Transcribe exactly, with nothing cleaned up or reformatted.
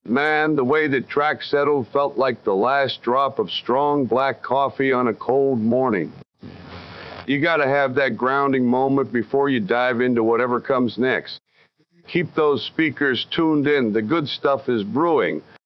Man, the way the track settled felt like the last drop of strong black coffee on a cold morning. You gotta have that grounding moment before you dive into whatever comes next. Keep those speakers tuned in. The good stuff is brewing.